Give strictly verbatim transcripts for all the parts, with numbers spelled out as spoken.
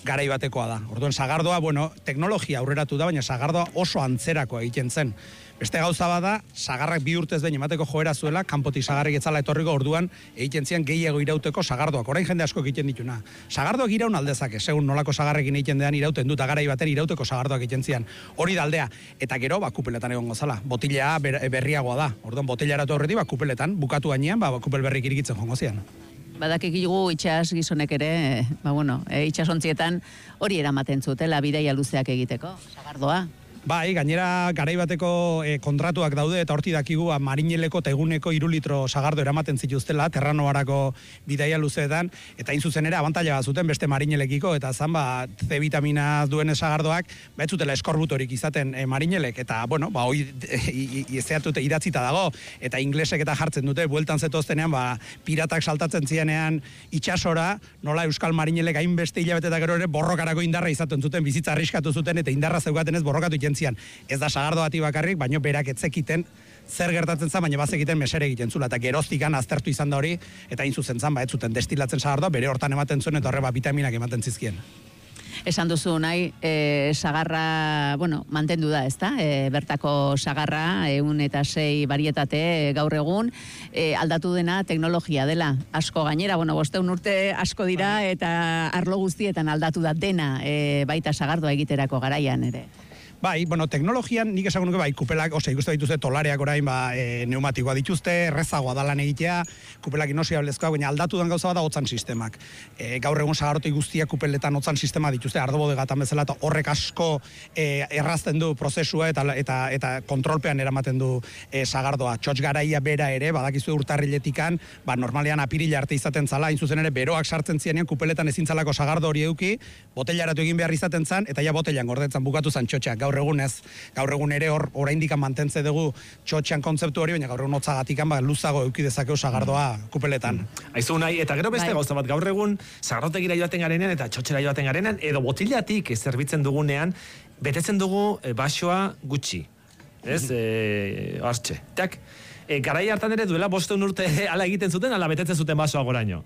garai batekoa da. Orduan, sagardoa, bueno, teknologia aurreratu da, baina sagardoa oso antzerakoa egiten zen. Beste gauza bada, sagarrak bi urtez behin emateko joera zuela, kanpotik sagarrik etzala etorriko orduan egiten zian gehiago irauteko sagardoak. Orain jende asko egiten dituna. Sagardoak iraun aldezake, segun nolako sagarrekin egiten dean irauten dut, garai baten irauteko sagardoak egiten zian. Hori da aldea. Eta gero, ba, kupeletan egongo zala. Botila ber, berriagoa da. Orduan, botila eratu horretik, ba, kupeletan, bukatu gainean, ba, kupel berrik irikitzen jongo zian. Badakigu itxas gizonek ere, ba, bueno, e, itxasontzietan hori eramaten zutela bidaia luzeak egiteko, sagardoa. Bai, gainera garai bateko e, kontratuak daude eta horti dakigu ba, marineleko eta eguneko hiru litro sagardo eramaten zituztela terranoarako bidaia luzeetan eta hain zuzen ere abantaila bat zuten beste marinelekiko eta zan ba C vitamina duen sagardoak ba ez zutela eskorbutorik izaten e, marinelek eta bueno, ba hoi ezeatute idatzita dago eta inglesek eta jartzen dute bueltan zetoztenean ba piratak saltatzen zienean itsasora nola euskal marinelek hainbeste hilabete eta gero ere borrokarako indarra izaten zuten bizitza arriskatu zuten eta indarra zeugatenez borrokatu ez da sagardo bati bakarrik, baino berak etzekiten zer gertatzen zen, baina bazekiten mesere egiten zula, eta geroztikan aztertu izan da hori, eta hain zuzen zan, ba, ez zuten destilatzen sagardoa, bere hortan ematen zuen, eta horre ba, vitaminak ematen zizkien. Esan duzu nahi, e, sagarra, bueno, mantendu da, ezta? E, bertako sagarra, egun eta sei barietate e, gaur egun, e, aldatu dena teknologia dela. Asko gainera, bueno, bosteun urte asko dira, eta arlo guztietan aldatu da dena, e, baita sagardoa egiterako garaian ere. Bai, bueno, teknologian nik esango nuke bai, kupelak, ose, ikuste dituzte tolareak orain, ba, e, pneumatikoa dituzte, errezagoa da lan egitea, kupelak inoxiablezkoa, baina aldatu den gauza bada hotzan sistemak. E, gaur egun sagardote guztiak kupeletan hotzan sistema dituzte, ardobodegatan bezala, eta horrek asko e, errazten du prozesua eta, eta, eta kontrolpean eramaten du e, sagardoa. Txotx garaia bera ere, badakizu urtarriletikan, ba, normalean apirila arte izaten zala, hain zuzen ere, beroak sartzen zienean, kupeletan ezintzalako sagardo hori eduki, botellaratu egin behar izaten zan, eta ja botellan gordetzen bukatu zan txotxak. Gaur egun ez, gaur egun ere hor oraindikan mantentze dugu txotxean kontzeptu hori, baina gaur egun hotzagatikan ba, luzago eduki dezakeu sagardoa kupeletan. Aizu nahi, eta gero beste gauza bat, gaur egun sagardotegira joaten garenean eta txotxera joaten garenean, edo botilatik zerbitzen dugunean, betetzen dugu e, basoa gutxi. Ez, e, hartxe. Tak, e, garai hartan ere duela bosteun urte ala egiten zuten, ala betetzen zuten basoa goraino.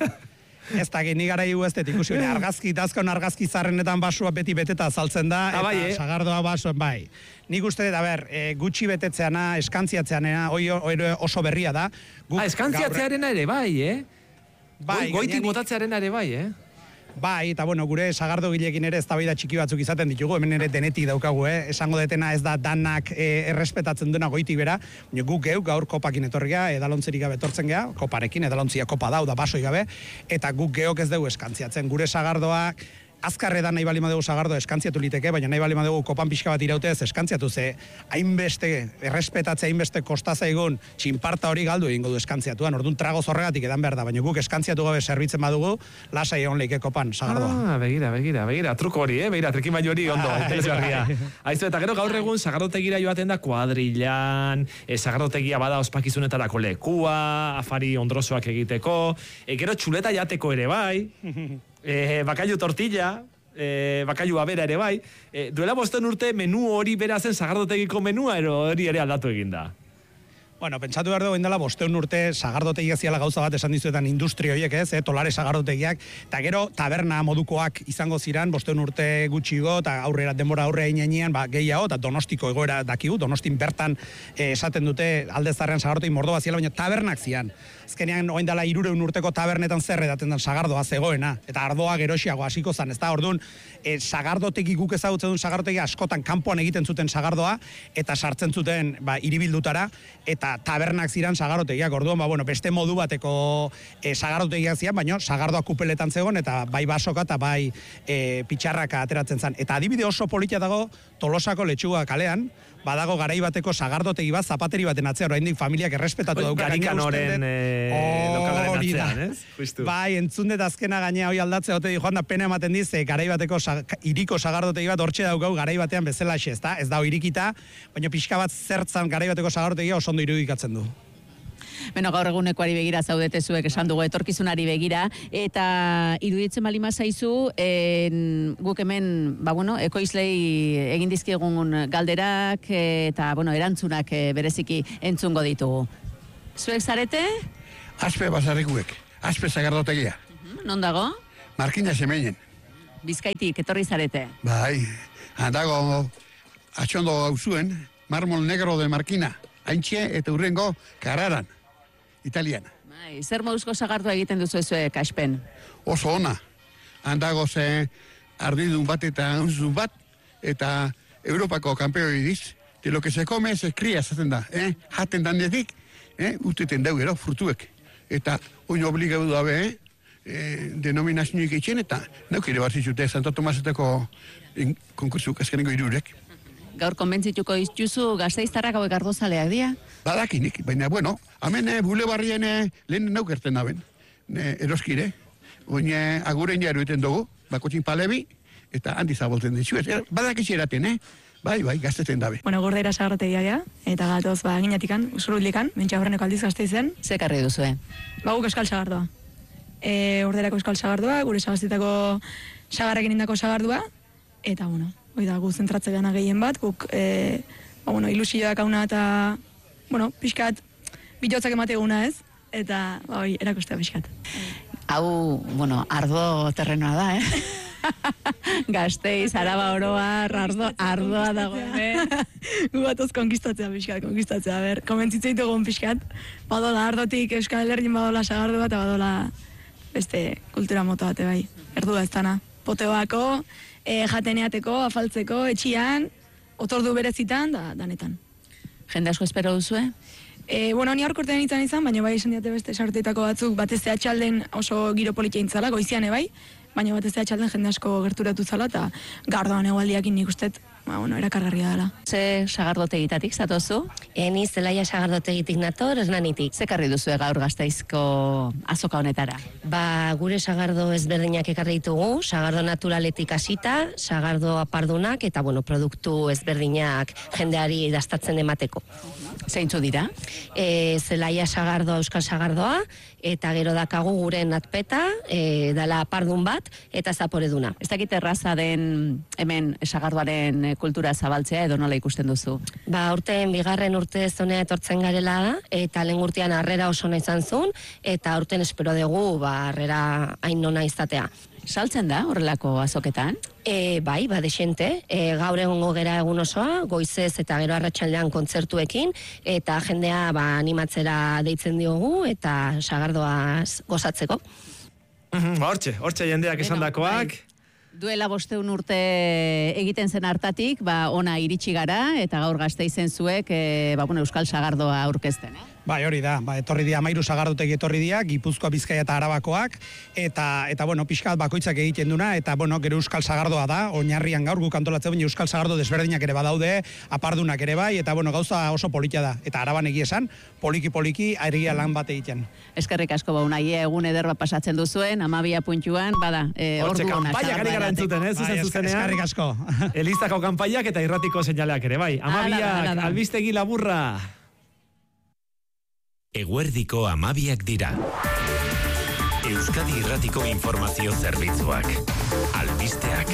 Ez da, ni gara hiu ez dut ikusi, argazki, dazkaun argazki zarrenetan basua beti beteta azaltzen da, eta bai, eh? Sagardoa basoen bai. Nik uste dut, a ber, e, gutxi betetzeana, eskantziatzeana, hoi oso berria da. Guk, ah, eskantziatzearena ere bai, eh? Bai, goitik botatzearena ere bai, eh? Bai, eta bueno, gure sagardo gilekin ere eztabaida txiki batzuk izaten ditugu, hemen ere denetik daukagu, eh? Esango detena ez da danak e, errespetatzen duena goitik bera, guk geu gaur kopakin etorria, edalontzerik gabe etortzen gea, koparekin, edalontzia kopa dau da basoi gabe, eta guk geok ez dugu eskantziatzen, gure sagardoak azkarre da nahi bali madugu sagardo eskantziatu liteke, baina nahi bali madugu kopan pixka bat iraute ez eskantziatu ze, hainbeste, errespetatzea hainbeste kostazaigun txinparta hori galdu egingo du eskantziatuan, orduan trago zorregatik edan behar da, baina guk eskantziatu gabe zerbitzen badugu, lasai egon leike kopan sagardoa. Ah, begira, begira, begira, truko hori, eh? Begira, trekin baino hori ondo, interesgarria. Aizu, eta gero gaur egun sagardotegira joaten da kuadrilan, e, sagardotegia bada ospakizunetarako lekua, afari ondrosoak egiteko, e, gero txuleta jateko ere bai, E, bakailu tortilla, e, bakailu abera ere bai, e, duela bosten urte menu hori bera zen sagardotegiko menua, ero hori ere aldatu eginda. Bueno, pentsatu behar dugu indela, bosteun urte sagardotegiak ziala gauza bat esan dizuetan industria horiek ez, eh, tolare sagardotegiak, eta gero taberna modukoak izango ziran, bosteun urte gutxigo, eta aurrera denbora aurrea inenean, ba, gehiago, eta donostiko egoera dakigu, donostin bertan eh, esaten dute aldezarrean sagardotegik mordoa ziala, baina tabernak zian. Azkenean, oin dela irureun urteko tabernetan zer edaten den sagardoa zegoena, eta ardoa gerosiago hasiko zan, ez da, orduan, e, sagardotegi guk ezagutzen duen sagardotegi askotan kanpoan egiten zuten sagardoa, eta sartzen zuten ba, iribildutara, eta tabernak ziran sagardotegiak, orduan, ba, bueno, beste modu bateko e, sagardotegiak zian, baina sagardoa kupeletan zegoen, eta bai basoka eta bai e, pitxarraka ateratzen zan. Eta adibide oso politia dago Tolosako Letxuga kalean, badago garai bateko sagardotegi bat, zapateri baten atzea, oraindik familiak errespetatu dauka. Garikan oren lokalaren atzean, ez? Justu. Bai, entzun dut azkena gainea hoi aldatzea, ote di joan da pena ematen diz, garai bateko iriko sagardotegi bat hortxe daukau garai batean bezala ez da, ez da irikita, baina pixka bat zertzan garai bateko sagardotegia oso ondo irudikatzen du. Beno, gaur egunekoari begira zaudete zuek esan dugu etorkizunari begira, eta iruditzen balima zaizu, en, guk hemen, ba bueno, ekoizlei egin dizkiegun galderak eta, bueno, erantzunak bereziki entzungo ditugu. Zuek zarete? Aspe basarrikuek, aspe sagardotegia. Uh-huh. Non dago? Markina Semeinen. Bizkaitik, etorri zarete. Bai, handago atxondo gauzuen, marmol negro de Markina, haintxe eta urrengo Kararan, italiana. Bai, zer moduzko sagardua egiten duzu ezue, Kaspen? Oso ona, handago ze ardidun bat eta anzun bat, eta Europako kampeo idiz, de lo que se come se cría, zaten da, eh? Jaten danetik, eh? Uteten dau gero, frutuek. Eta oin obligau dabe, eh? Eh, denominazioik itxen, eta naukire bat zizute, Santo Tomaseteko konkursu kaskenengo irurek. Gaur konbentzituko dituzu Gasteiztarrak hauek ardozaleak dira? Badakinik, baina, bueno, hemen eh, bule barrien eh, lehen naukerten daben, eh, eroskire, oin eh, aguren jaru eten dugu, bakotxin palebi, eta handi zabolten ditu, ez, badakitxe eraten, eh? Bai, bai, gazteten dabe. Bueno, Gordeira sagarrotegia gea, eta gatoz, ba, ginatikan, usuruldikan, mentxa horreneko aldiz Gasteizen. Ze karri duzu, eh? Ba, guk euskal sagardoa. E, Orderako euskal sagardua, gure sagaztitako sagarrekin indako sagardua, eta, bueno, hoi da, gu zentratze gana gehien bat, guk, e, ba, bueno, ilusioak hauna eta, bueno, pixkat, bilotzak emateguna ez, eta, ba, hoi, erakustea pixkat. Hau, bueno, ardo terrenoa da, eh? Gasteiz, Araba oroa, ardo, ardoa dago, eh? Gu batoz konkistatzea pixkat, konkistatzea, ber, komentzitzea ditugun pixkat, badola ardotik Euskal Herrian badola sagardu bat, eta badola beste kultura mota bate bai, erdua ez dana. Poteoako, e, jateneateko, afaltzeko, etxian, otordu berezitan, da, danetan. Jende asko espero duzu, eh? E, bueno, ni aurkortean izan izan, baina bai esan diate beste sartetako batzuk, batez atxalden oso giro politia intzala, goiziane bai, baina batez atxalden jende asko gerturatu zala, eta gardoan egualdiakin nik ustet, ba, bueno, erakargarria dela. Ze sagardotegitatik zatozu? Eni zelaia sagardotegitik nator, esnanitik. Ze karri duzu gaur Gasteizko azoka honetara? Ba, gure sagardo ezberdinak ekarri ditugu, sagardo naturaletik hasita, sagardo apardunak, eta, bueno, produktu ezberdinak jendeari dastatzen emateko. Zeintzu dira? E, zelaia sagardoa, euskal sagardoa, eta gero dakagu gure natpeta, e, dala apardun bat, eta zaporeduna. Ez dakit erraza den hemen sagardoaren kultura zabaltzea edo nola ikusten duzu? Ba, urten bigarren urte zonea etortzen garela da, eta lehen urtean harrera oso nahi izan zuen, eta urten espero dugu, ba, harrera hain nona izatea. Saltzen da horrelako azoketan? E, bai, ba, desente. E, gaur egongo gera egun osoa, goizez eta gero arratsaldean kontzertuekin, eta jendea ba, animatzera deitzen diogu, eta sagardoaz gozatzeko. Ba, hortxe, hortxe jendeak esandakoak. Duela bosteun urte egiten zen hartatik, ba, ona iritsi gara, eta gaur Gasteizen zuek, e, ba, bueno, euskal sagardoa aurkezten, eh? Bai, hori da, ba, etorri dira, amairu sagardotegi etorri dira, Gipuzkoa, Bizkaia eta Arabakoak, eta, eta bueno, pixkat bakoitzak egiten duna, eta, bueno, gero euskal sagardoa da, oinarrian gaur guk antolatzen, baina euskal sagardo desberdinak ere badaude, apardunak ere bai, eta, bueno, gauza oso politia da, eta Araban egia esan, poliki-poliki, airegia lan bat egiten. Eskerrik asko ba, unai, egun eder bat pasatzen duzuen, amabia puntuan, bada, e, ordu ona. Kanpaiak ari gara entzuten, ez? Bai, eskerrik asko. Eliztako kanpaiak eta irratiko seinaleak ere, bai. Amabiak, albistegi laburra. Eguerdiko amabiak dira. Euskadi Irratiko Informazio Zerbitzuak. Albisteak.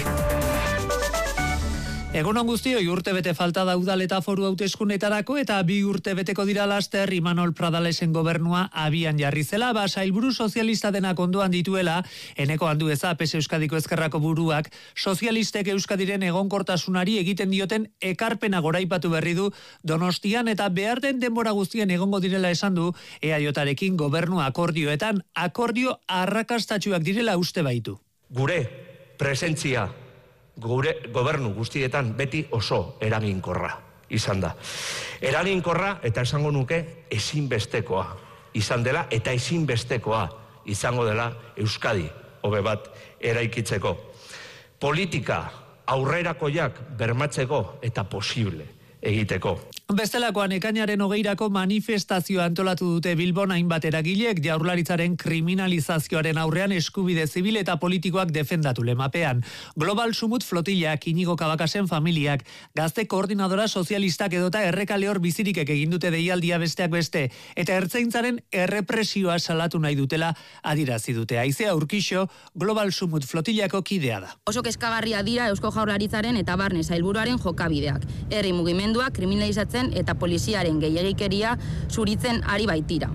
Egunon guztioi, urte bete falta da udal eta foru hauteskundetarako eta bi urte beteko dira laster Imanol Pradalesen gobernua abian jarri zela, ba sailburu sozialista denak ondoan dituela, Eneko Andueza, P S Euskadiko Ezkerrako buruak, sozialistek Euskadiren egonkortasunari egiten dioten ekarpena goraipatu berri du Donostian eta behar den denbora guztien egongo direla esan du E A J-arekin gobernu akordioetan, akordio arrakastatsuak direla uste baitu. Gure presentzia gure gobernu guztietan beti oso eraginkorra izan da. Eraginkorra eta esango nuke ezinbestekoa izan dela eta ezinbestekoa izango dela Euskadi hobe bat eraikitzeko. Politika aurrerakoiak bermatzeko eta posible egiteko. Bestelakoan ekainaren hogeirako manifestazioa antolatu dute Bilbon hainbat eragilek Jaurlaritzaren kriminalizazioaren aurrean eskubide zibil eta politikoak defendatu lemapean. Global Sumut Flotillak, Inigo Kabakasen familiak, Gazte Koordinadora Sozialistak edota Errekaleor bizirikek egin dute deialdia besteak beste, eta ertzaintzaren errepresioa salatu nahi dutela adirazi dute. Aizea Urkixo, Global Sumut Flotillako kidea da. Oso kezkagarria dira Eusko Jaurlaritzaren eta Barne Sailburuaren jokabideak. Herri mugimendua kriminalizatzen eta poliziaren gehiegikeria zuritzen ari baitira.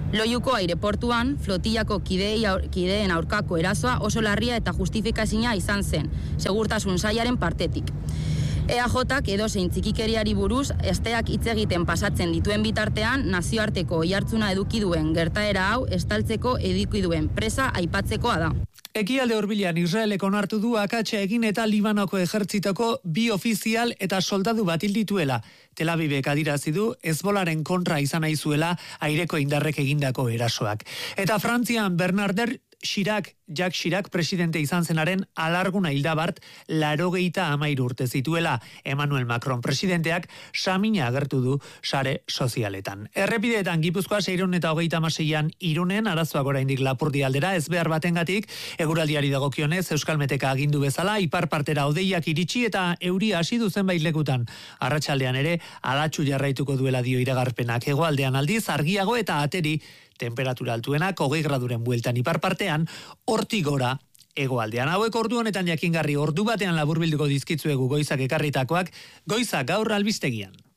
Loiuko aireportuan, flotillako kidei, kideen aurkako erasoa oso larria eta justifikazina izan zen, segurtasun sailaren partetik. E A Jak edozein txikikeriari buruz, esteak hitz egiten pasatzen dituen bitartean, nazioarteko oihartzuna eduki duen gertaera hau estaltzeko eduki duen presa aipatzekoa da. Ekialde hurbilean Israelek onartu du akatsa egin eta Libanoko ejertzitoko bi ofizial eta soldadu bat hil dituela. Tel Avivek adirazi du Hezbolaren kontra izan nahi zuela aireko indarrek egindako erasoak. Eta Frantzian Bernarder Chirac, Jacques Chirac presidente izan zenaren alarguna hildabart larogeita amairu urte zituela. Emmanuel Macron presidenteak samina agertu du sare sozialetan. Errepideetan Gipuzkoa seiehun eta hogeita hamaseian Irunen arazoak oraindik Lapurdi aldera ez behar batengatik, eguraldiari dagokionez Euskalmeteka agindu bezala ipar partera hodeiak iritsi eta euria hasi du zenbait lekutan. Arratsaldean ere alatsu jarraituko duela dio iragarpenak. Hegoaldean aldiz argiago eta ateri temperatura altuenak hogei graduren bueltan ipar partean, hortik gora hegoaldean. Hauek ordu honetan jakingarri ordu batean laburbilduko dizkitzuegu goizak ekarritakoak, goizak gaur albistegian.